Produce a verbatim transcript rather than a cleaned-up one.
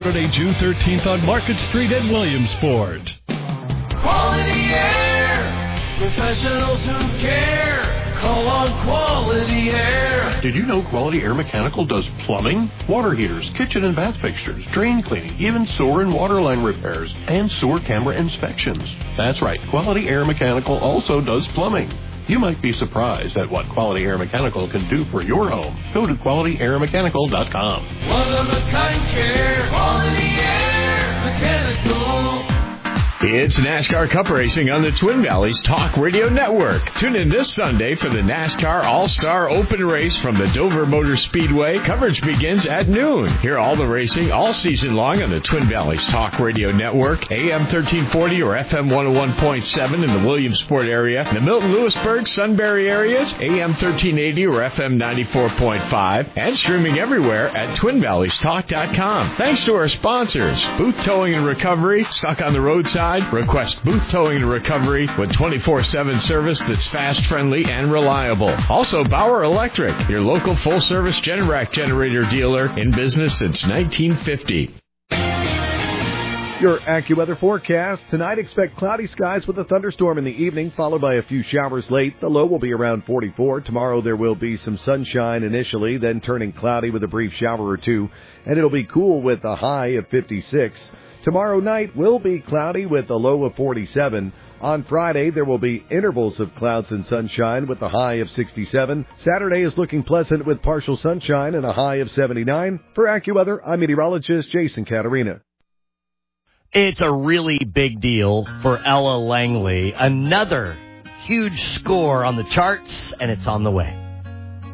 Saturday, June thirteenth on Market Street in Williamsport. Quality Air, professionals who care. Call on Quality Air. Did you know Quality Air Mechanical does plumbing, water heaters, kitchen and bath fixtures, drain cleaning, even sewer and water line repairs, and sewer camera inspections? That's right, Quality Air Mechanical also does plumbing. You might be surprised at what Quality Air Mechanical can do for your home. Go to quality air mechanical dot com. One of a kind care, Quality Air Mechanical. It's NASCAR Cup Racing on the Twin Valleys Talk Radio Network. Tune in this Sunday for the NASCAR All-Star Open Race from the Dover Motor Speedway. Coverage begins at noon. Hear all the racing all season long on the Twin Valleys Talk Radio Network, A M thirteen forty or F M one oh one point seven in the Williamsport area, the Milton, Lewisburg, Sunbury areas, A M thirteen eighty or F M ninety-four point five, and streaming everywhere at twin valleys talk dot com. Thanks to our sponsors, Booth Towing and Recovery, stuck on the roadside. Request Booth Towing and Recovery with twenty-four seven service that's fast, friendly, and reliable. Also, Bauer Electric, your local full-service Generac generator dealer in business since nineteen fifty. Your AccuWeather forecast. Tonight, expect cloudy skies with a thunderstorm in the evening, followed by a few showers late. The low will be around forty-four. Tomorrow, there will be some sunshine initially, then turning cloudy with a brief shower or two, and it'll be cool with a high of fifty-six. Tomorrow night will be cloudy with a low of forty-seven. On Friday, there will be intervals of clouds and sunshine with a high of sixty-seven. Saturday is looking pleasant with partial sunshine and a high of seventy-nine. For AccuWeather, I'm meteorologist Jason Caterina. It's a really big deal for Ella Langley. Another huge score on the charts, and it's on the way.